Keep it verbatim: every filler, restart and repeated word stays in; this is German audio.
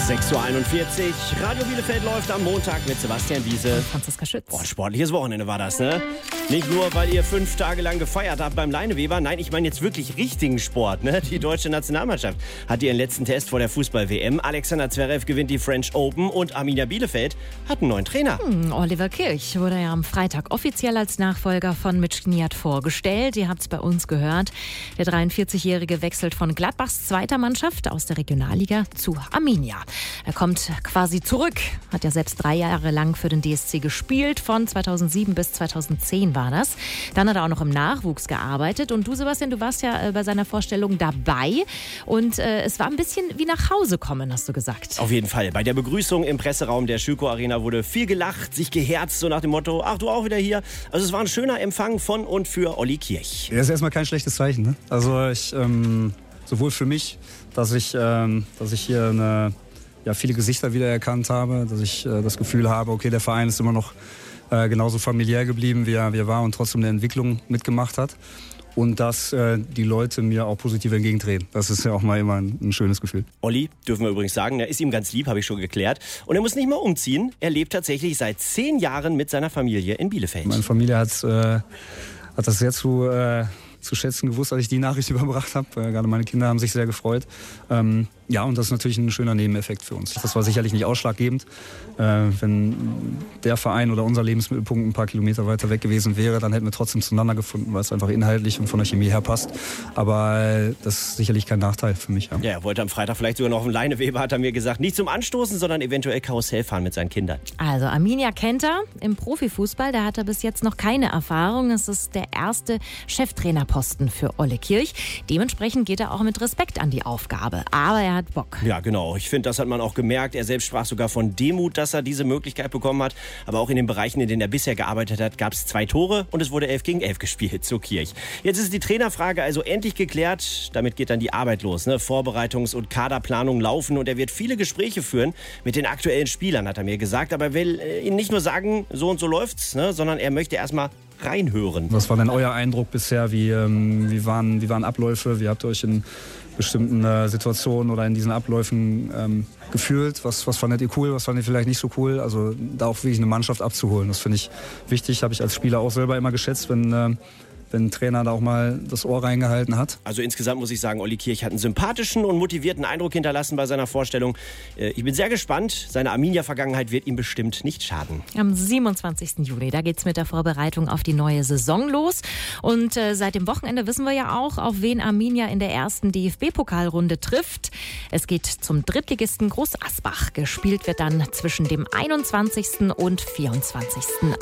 sechs Uhr einundvierzig, Radio Bielefeld läuft am Montag mit Sebastian Wiese. Und Franziska Schütz. Boah, ein sportliches Wochenende war das, ne? Nicht nur, weil ihr fünf Tage lang gefeiert habt beim Leineweber. Nein, ich meine jetzt wirklich richtigen Sport, ne? Die deutsche Nationalmannschaft hat ihren letzten Test vor der Fußball-W M. Alexander Zverev gewinnt die French Open und Arminia Bielefeld hat einen neuen Trainer. Hm, Oliver Kirch wurde ja am Freitag offiziell als Nachfolger von Mitch Kniat vorgestellt. Ihr habt es bei uns gehört. Der dreiundvierzigjährige wechselt von Gladbachs zweiter Mannschaft aus der Regionalliga zu Arminia. Er kommt quasi zurück, hat ja selbst drei Jahre lang für den D S C gespielt, von zweitausendsieben bis zweitausendzehn war das. Dann hat er auch noch im Nachwuchs gearbeitet und du, Sebastian, du warst ja äh, bei seiner Vorstellung dabei und äh, es war ein bisschen wie nach Hause kommen, hast du gesagt. Auf jeden Fall. Bei der Begrüßung im Presseraum der Schüco Arena wurde viel gelacht, sich geherzt, so nach dem Motto, ach, du auch wieder hier. Also es war ein schöner Empfang von und für Olli Kirch. Das ist erstmal kein schlechtes Zeichen, ne? Also ich, ähm, sowohl für mich, dass ich, ähm, dass ich hier eine, ja, viele Gesichter wiedererkannt habe, dass ich äh, das Gefühl habe, okay, der Verein ist immer noch äh, genauso familiär geblieben, wie er, wie er war und trotzdem eine Entwicklung mitgemacht hat. Und dass äh, die Leute mir auch positiv entgegentreten. Das ist ja auch mal immer ein, ein schönes Gefühl. Olli, dürfen wir übrigens sagen, er ist ihm ganz lieb, habe ich schon geklärt. Und er muss nicht mal umziehen. Er lebt tatsächlich seit zehn Jahren mit seiner Familie in Bielefeld. Meine Familie hat, äh, hat das sehr zu... Äh, zu schätzen gewusst, als ich die Nachricht überbracht habe. Äh, gerade meine Kinder haben sich sehr gefreut. Ähm, ja, und das ist natürlich ein schöner Nebeneffekt für uns. Das war sicherlich nicht ausschlaggebend. Äh, wenn der Verein oder unser Lebensmittelpunkt ein paar Kilometer weiter weg gewesen wäre, dann hätten wir trotzdem zueinander gefunden, weil es einfach inhaltlich und von der Chemie her passt. Aber äh, das ist sicherlich kein Nachteil für mich. Ja. Ja, er wollte am Freitag vielleicht sogar noch einen Leineweber, hat er mir gesagt. Nicht zum Anstoßen, sondern eventuell Karussell fahren mit seinen Kindern. Also Arminia kennt er im Profifußball, da hat er bis jetzt noch keine Erfahrung. Es ist der erste Cheftrainerposten für Olli Kirch. Dementsprechend geht er auch mit Respekt an die Aufgabe. Aber er hat Bock. Ja, genau. Ich finde, das hat man auch gemerkt. Er selbst sprach sogar von Demut, dass er diese Möglichkeit bekommen hat. Aber auch in den Bereichen, in denen er bisher gearbeitet hat, gab es zwei Tore und es wurde elf gegen elf gespielt zu Kirch. Jetzt ist die Trainerfrage also endlich geklärt. Damit geht dann die Arbeit los. Ne? Vorbereitungs- und Kaderplanung laufen und er wird viele Gespräche führen mit den aktuellen Spielern, hat er mir gesagt. Aber er will äh, ihnen nicht nur sagen, so und so läuft's, ne? sondern er möchte erstmal reinhören. Was war denn euer Eindruck bisher? Wie, ähm, wie, waren, wie waren Abläufe? Wie habt ihr euch in bestimmten äh, Situationen oder in diesen Abläufen ähm, gefühlt? Was, was fandet ihr cool, was fandet ihr vielleicht nicht so cool? Also da auch wirklich eine Mannschaft abzuholen, das finde ich wichtig. Habe ich als Spieler auch selber immer geschätzt, wenn... Äh, wenn ein Trainer da auch mal das Ohr reingehalten hat. Also insgesamt muss ich sagen, Olli Kirch hat einen sympathischen und motivierten Eindruck hinterlassen bei seiner Vorstellung. Ich bin sehr gespannt. Seine Arminia-Vergangenheit wird ihm bestimmt nicht schaden. Am siebenundzwanzigsten Juli, da geht's mit der Vorbereitung auf die neue Saison los. Und äh, seit dem Wochenende wissen wir ja auch, auf wen Arminia in der ersten D F B-Pokalrunde trifft. Es geht zum Drittligisten Groß Asbach. Gespielt wird dann zwischen dem einundzwanzigsten und vierundzwanzigsten